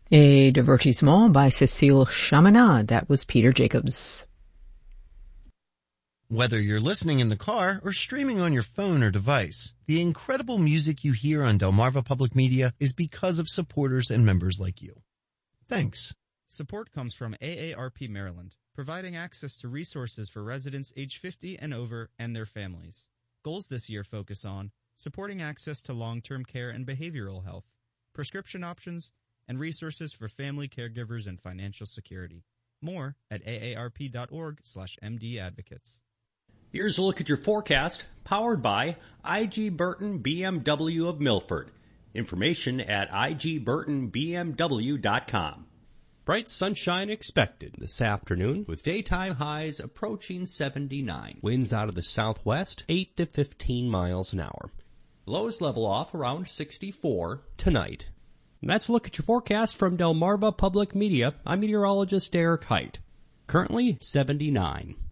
A divertissement by Cécile Chaminade. That was Peter Jacobs. Whether you're listening in the car or streaming on your phone or device, the incredible music you hear on Delmarva Public Media is because of supporters and members like you. Thanks. Support comes from AARP Maryland, providing access to resources for residents age 50 and over and their families. Goals this year focus on supporting access to long-term care and behavioral health, prescription options, and resources for family caregivers and financial security. More at aarp.org/mdadvocates. Here's a look at your forecast, powered by I.G. Burton BMW of Milford. Information at igburtonbmw.com. Bright sunshine expected this afternoon, with daytime highs approaching 79. Winds out of the southwest, 8 to 15 miles an hour. Lows level off around 64 tonight. And that's a look at your forecast from Delmarva Public Media. I'm meteorologist Derek Height. Currently 79.